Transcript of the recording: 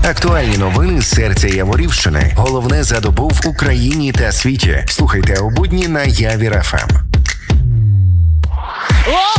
Актуальні новини з серця Яворівщини. Головне за добу в Україні та світі. Слухайте у будні на Явір ФМ.